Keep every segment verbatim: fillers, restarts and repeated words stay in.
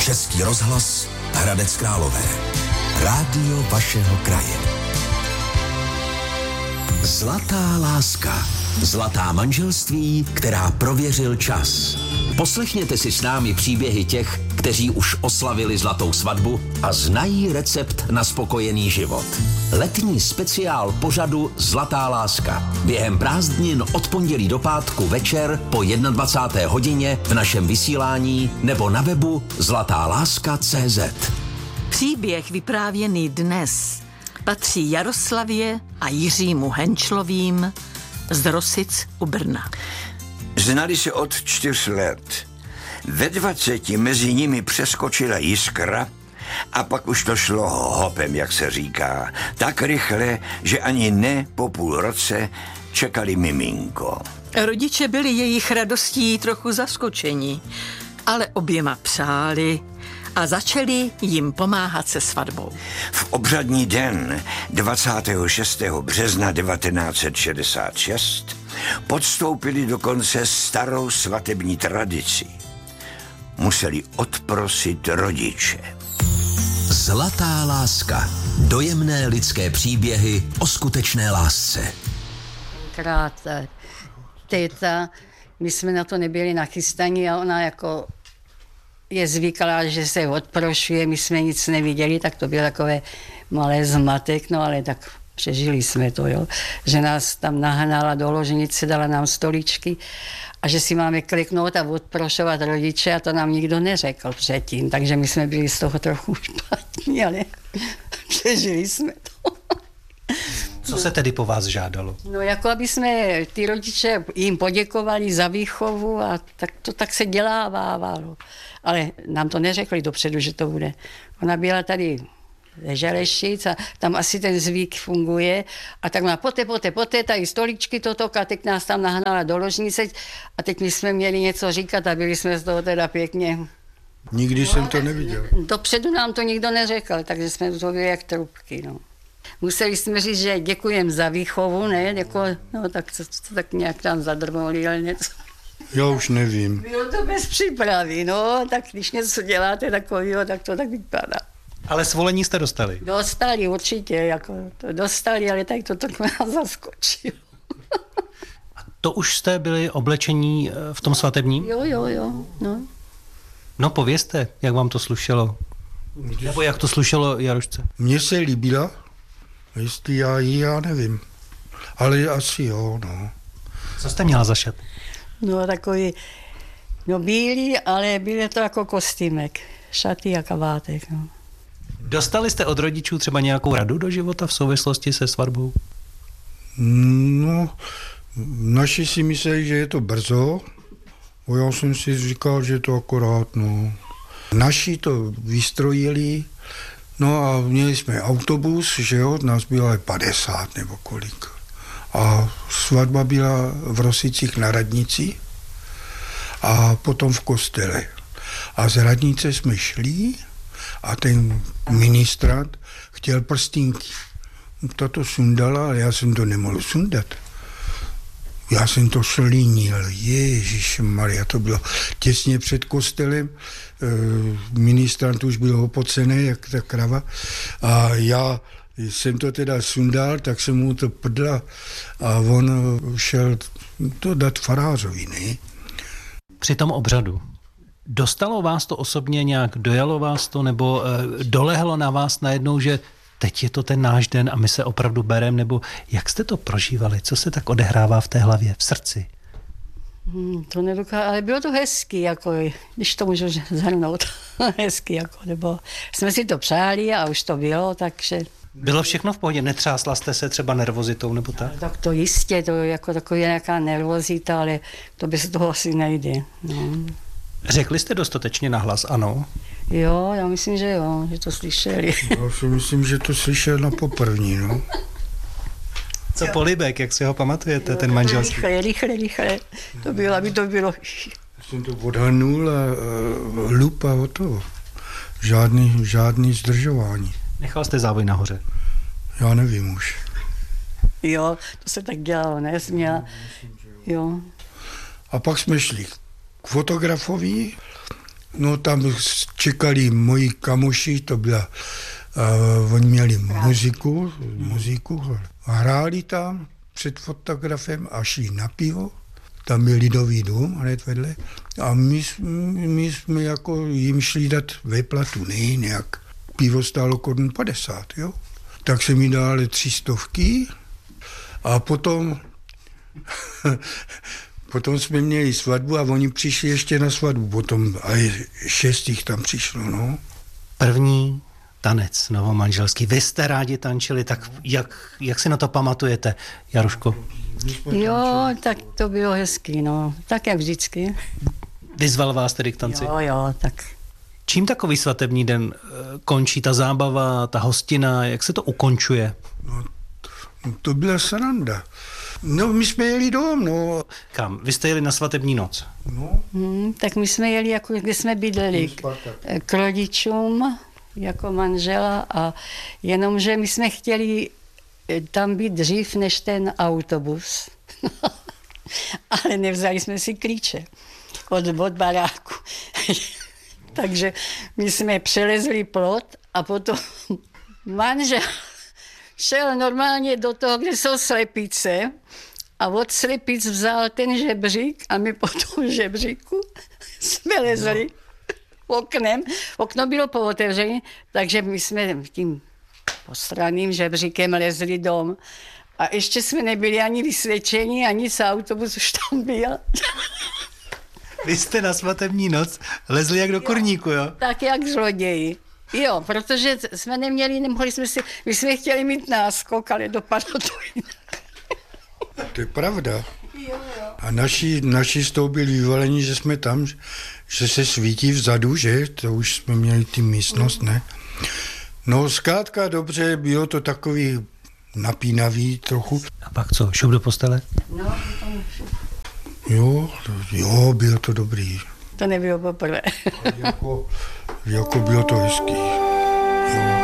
Český rozhlas Hradec Králové. Rádio vašeho kraje. Zlatá láska. Zlatá manželství, která prověřil čas. Poslechněte si s námi příběhy těch, kteří už oslavili zlatou svatbu a znají recept na spokojený život. Letní speciál pořadu Zlatá láska. Během prázdnin od pondělí do pátku večer po dvacáté jedné hodině v našem vysílání nebo na webu zlatá láska tečka cé zet. Příběh vyprávěný dnes patří Jaroslavě a Jiřímu Henčlovým z Rosic u Brna. Znali se od čtyř let. Ve dvaceti mezi nimi přeskočila jiskra a pak už to šlo hopem, jak se říká. Tak rychle, že ani ne po půl roce čekali miminko. Rodiče byli jejich radostí trochu zaskočeni, ale oběma přáli a začali jim pomáhat se svatbou. V obřadní den dvacátého šestého března devatenáct set šedesát šest podstoupili dokonce starou svatební tradici. Museli odprosit rodiče. Zlatá láska. Dojemné lidské příběhy o skutečné lásce. Krát teta, my jsme na to nebyli nachystaní a ona jako je zvyklá, že se odprošuje, my jsme nic neviděli, tak to bylo takové malé zmatek, no ale tak přežili jsme to, jo. Že nás tam nahnala do ložnice, dala nám stoličky a že si máme kliknout a odprošovat rodiče a to nám nikdo neřekl předtím, takže my jsme byli z toho trochu špatní, ale přežili jsme to. Co se tedy po vás žádalo? No jako aby jsme ty rodiče jim poděkovali za výchovu a tak to tak se dělávalo. Ale nám to neřekli dopředu, že to bude. Ona byla tady ze Želešic a tam asi ten zvyk funguje a tak má poté, poté, poté, tady stoličky toto a teď nás tam nahnala do ložnice a teď my jsme měli něco říkat a byli jsme z toho teda pěkně. Nikdy no, jsem to neviděl. Dopředu nám to nikdo neřekl, takže jsme to byli jak trubky, no. Museli jsme říct, že děkujem za výchovu, ne, jako, no tak to, to tak nějak tam zadrmolí, ale něco. Já už nevím. Bylo to bez přípravy, no, tak když něco děláte takového, tak to tak vypadá. Ale svolení jste dostali? Dostali, určitě, jako to dostali, ale tak to trochu nás zaskočilo. A to už jste byli oblečení v tom svatebním? Jo, jo, jo, no. No povězte, jak vám to slušelo. Nebo jak to slušelo Jarošce? Mně se líbila, jestli já jí, já nevím. Ale asi jo, no. Co jste měla za šat? No takový, no bílý, ale bylo to jako kostýmek, šaty a kabátek, no. Dostali jste od rodičů třeba nějakou radu do života v souvislosti se svatbou? No, naši si mysleli, že je to brzo, a já jsem si říkal, že to akorát, no. Naši to vystrojili, no a měli jsme autobus, že jo, nás bylo padesát nebo kolik. A svatba byla v Rosicích na radnici a potom v kostele. A z radnice jsme šli a ten ministrant chtěl prstínky. Tato sundala, ale já jsem to nemohl sundat. Já jsem to slínil, ježišmarja, to bylo těsně před kostelem, ministrant už byl opocený, jak ta krava, a já jsem to teda sundal, tak jsem mu to prdla a on šel to dát farářovi, ne? Při tom obřadu dostalo vás to osobně nějak, dojalo vás to, nebo e, dolehlo na vás najednou, že teď je to ten náš den a my se opravdu bereme, nebo jak jste to prožívali? Co se tak odehrává v té hlavě, v srdci? Hmm, to nedokážu, ale bylo to hezký, jako, když to můžu zhrnout, hezký, jako, nebo jsme si to přáli a už to bylo, takže... Bylo všechno v pohodě? Netřásla jste se třeba nervozitou nebo tak? Tak to jistě, to je jako taková nějaká nervozita, ale to bez toho asi nejde. No. Řekli jste dostatečně nahlas ano? Jo, já myslím, že jo, že to slyšeli. Já si myslím, že to slyšel na poprvní, no. Co Polibek, jak si ho pamatujete, jo, ten manželský? Rychle, rychle, rychle. To bylo, aby to bylo... Jsem to odhrnul a uh, lup a o to. Žádný, žádný zdržování. Nechal jste závoj nahoře? Já nevím už. Jo, to se tak dělalo, ne? Směla. Jo. A pak jsme šli k fotografovi, No tam čekali moji kamoši, to byla, uh, oni měli muziku, muziku, hráli tam před fotografem a šli na pivo. Tam byl Lidový dům hned vedle a my, my jsme jako jim šli dát výplatu, ne, nějak. Pivo stálo korun padesát, jo. Tak se mi dali tři stovky a potom potom jsme měli svatbu a oni přišli ještě na svatbu, potom a šest jich tam přišlo, no. První tanec novomanželský. Vy jste rádi tančili, tak jak, jak si na to pamatujete, Jaruško? Jo, tak to bylo hezký, no. Tak jak vždycky. Vyzval vás tedy k tanci? Jo, jo, tak. Čím takový svatební den končí, ta zábava, ta hostina, jak se to ukončuje? No, to, to byla sranda. No, my jsme jeli dom, no. Kam? Vy jste jeli na svatební noc? No. Hmm, tak my jsme jeli, jako kde jsme bydleli, k, k rodičům, jako manžela a jenomže my jsme chtěli tam být dřív než ten autobus. Ale nevzali jsme si klíče od, od baráku. Takže my jsme přelezli plot a potom manžel šel normálně do toho, kde jsou slepice a od slepic vzal ten žebřík a my po tom žebříku jsme lezli oknem. Okno bylo pootevřené, takže my jsme tím postranným žebříkem lezli dom. A ještě jsme nebyli ani vysvědčeni, ani z autobus už tam byl. Vy jste na svatební noc lezli jak do kurníku, jo? Tak jak zloději. Jo, protože jsme neměli, nemohli jsme si, my jsme chtěli mít náskok, ale dopadlo to jinak. To je pravda. A naši, naši z toho byli vyvaleni, že jsme tam, že se svítí vzadu, že? To už jsme měli ty místnost, ne? No zkrátka dobře, bylo to takový napínavý trochu. A pak co, šup do postele? No, to Jo, jo, bylo to dobrý. To nebylo poprvé. Jako, jako bylo to hezký. Jo.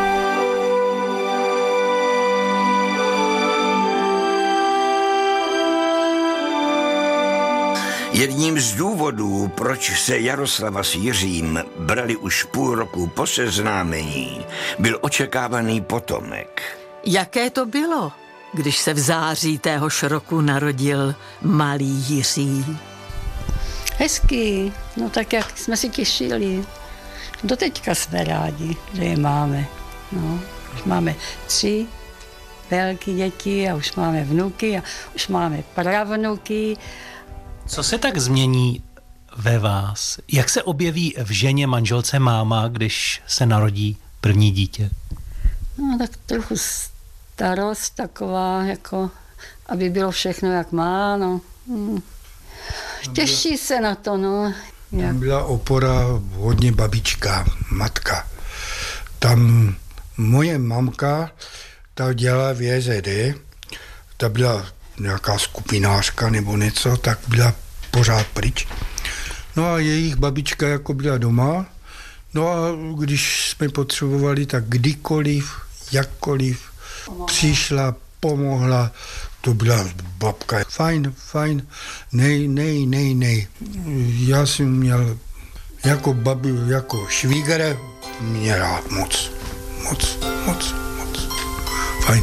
Jedním z důvodů, proč se Jaroslava s Jiřím brali už půl roku po seznámení, byl očekávaný potomek. Jaké to bylo, když se v září téhož roku narodil malý Jiří? Hezký, no tak jak jsme si těšili. Doteďka jsme rádi, že je máme. No, už máme tři velké děti a už máme vnuky a už máme pravnuky. Co se tak změní ve vás? Jak se objeví v ženě manželce máma, když se narodí první dítě? No tak trochu starost taková, jako aby bylo všechno jak má, no. Hmm. Těší se na to, no. Jak? Tam byla opora hodně babička, matka. Tam moje mamka, ta dělala v J Z D, ta byla nějaká skupinářka nebo něco, tak byla pořád pryč. No a jejich babička jako byla doma, no a když jsme potřebovali, tak kdykoliv, jakkoliv, přišla, pomohla, to byla babka. Fajn, fajn, nej, nej, nej, nej. Já jsem měl jako babi, jako švýgere, mě rád moc, moc, moc, moc. Fajn.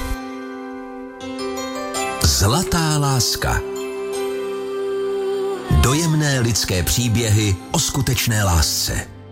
Zlatá láska. Dojemné lidské příběhy o skutečné lásce.